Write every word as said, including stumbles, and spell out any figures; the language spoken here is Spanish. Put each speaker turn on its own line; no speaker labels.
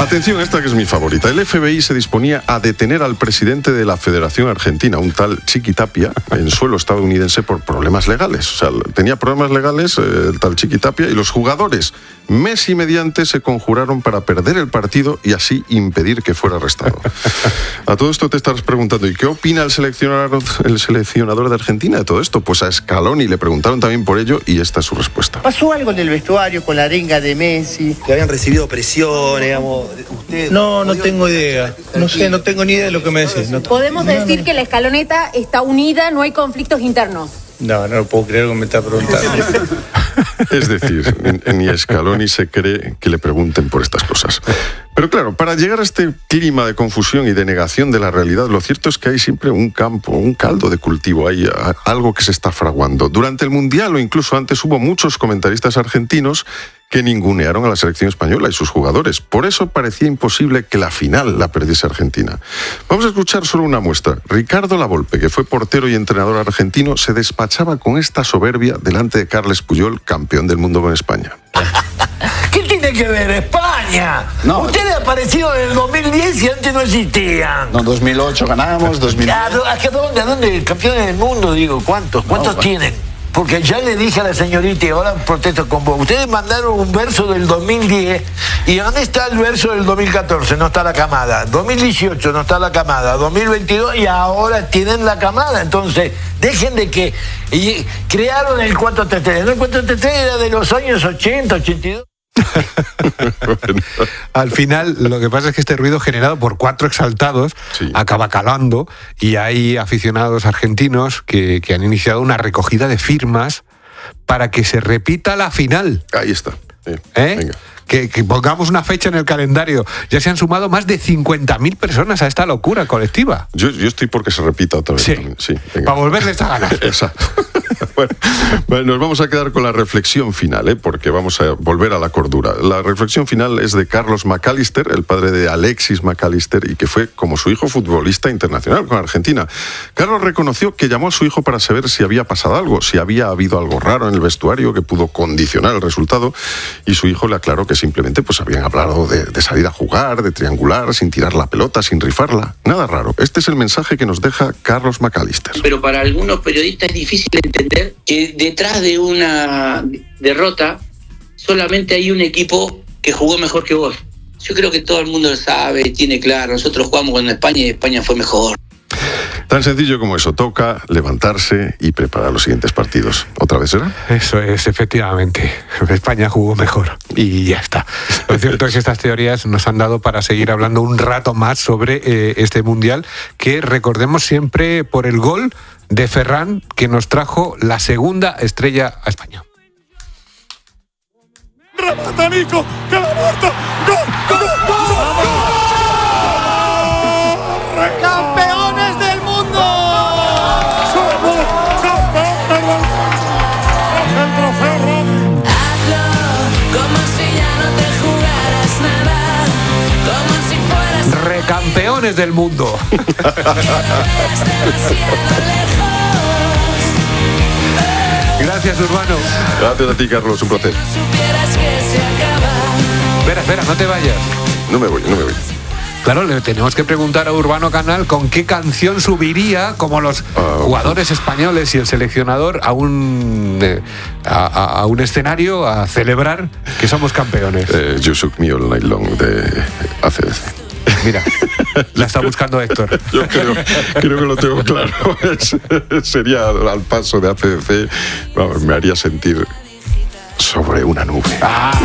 Atención, esta que es mi favorita. El F B I se disponía a detener al presidente de la Federación Argentina, un tal Chiqui Tapia, en suelo estadounidense por problemas legales. O sea, tenía problemas legales eh, el tal Chiqui Tapia, y los jugadores, Messi mediante, se conjuraron para perder el partido y así impedir que fuera arrestado. A todo esto te estarás preguntando, ¿y qué opina el seleccionador, el seleccionador de Argentina de todo esto? Pues a Scaloni le preguntaron también por ello y esta es su respuesta.
¿Pasó algo en el vestuario con la arenga de Messi?
Que habían recibido presión, digamos.
Usted, no, no tengo idea. No sé, no tengo ni idea de lo que me decís. No,
Podemos
no,
decir
no.
que la escaloneta está unida, no hay conflictos internos.
No, no lo puedo creer que me está preguntando.
Es decir, ni Scaloni se cree que le pregunten por estas cosas. Pero claro, para llegar a este clima de confusión y de negación de la realidad, lo cierto es que hay siempre un campo, un caldo de cultivo, hay algo que se está fraguando. Durante el Mundial o incluso antes hubo muchos comentaristas argentinos que ningunearon a la selección española y sus jugadores. Por eso parecía imposible que la final la perdiese Argentina. Vamos a escuchar solo una muestra. Ricardo Lavolpe, que fue portero y entrenador argentino, se despachaba con esta soberbia delante de Carles Puyol, campeón del mundo con España.
¿Qué tiene que ver España?
No.
Ustedes aparecieron en el dos mil diez y antes no existían.
No, dos mil ocho ganamos, dos mil...
¿A, a dónde? ¿A dónde? Campeones del mundo, digo. ¿Cuántos? ¿Cuántos
No,
tienen? Porque ya le dije a la señorita y ahora protesto con vos. Ustedes mandaron un verso del dos mil diez y ¿dónde está el verso del dos mil catorce? No está la camada. dos mil dieciocho no está la camada. dos mil veintidós y ahora tienen la camada. Entonces, dejen de que... Y crearon el cuatro tres tres. ¿No? El cuatro tres tres era de los años ochenta, ochenta y dos.
Bueno. Al final, lo que pasa es que este ruido generado por cuatro exaltados sí. acaba calando y hay aficionados argentinos que, que han iniciado una recogida de firmas para que se repita la final.
Ahí está. Sí.
¿Eh?
Venga.
Que, que pongamos una fecha en el calendario. Ya se han sumado más de cincuenta mil personas a esta locura colectiva.
Yo, yo estoy porque se repita otra vez.
Sí,
sí
para volverles a ganar.
Exacto. Bueno, bueno, nos vamos a quedar con la reflexión final, ¿eh? Porque vamos a volver a la cordura. La reflexión final es de Carlos McAllister, el padre de Alexis McAllister, y que fue, como su hijo, futbolista internacional con Argentina. Carlos reconoció que llamó a su hijo para saber si había pasado algo, si había habido algo raro en el vestuario que pudo condicionar el resultado, y su hijo le aclaró que simplemente pues, habían hablado de, de salir a jugar, de triangular, sin tirar la pelota, sin rifarla. Nada raro. Este es el mensaje que nos deja Carlos McAllister.
Pero para algunos periodistas es difícil entender que detrás de una derrota solamente hay un equipo que jugó mejor que vos. Yo creo que todo el mundo lo sabe, tiene claro. Nosotros jugamos con España y España fue mejor.
Tan sencillo como eso, toca levantarse y preparar los siguientes partidos. ¿Otra vez será?
Eso es, efectivamente. España jugó mejor y ya está. Lo cierto es que estas teorías nos han dado para seguir hablando un rato más sobre eh, este Mundial, que recordemos siempre por el gol de Ferran, que nos trajo la segunda estrella a España.
¡Remata Nico! ¡Que la muerta! ¡Gol! ¡Gol! ¡Gol!
¡Campeones del mundo!
¡Somos campeones del mundo! ¡El trofeo Ron!
Hazlo como si ya no te jugaras nada, como si fueras...
¡Recampeones del mundo! Gracias, Urbano.
Gracias a ti, Carlos, un placer.
Espera, espera, no te vayas.
No me voy, no me voy.
Claro, le tenemos que preguntar a Urbano Canal con qué canción subiría, como los uh, jugadores españoles y el seleccionador, a un eh, a, a un escenario a celebrar que somos campeones.
Eh, You Shook Me All Night Long de A C D C.
Mira, la está buscando Héctor.
Yo creo, creo que lo tengo claro. Es, sería al paso de A C D C, vamos, me haría sentir sobre una nube. Ah.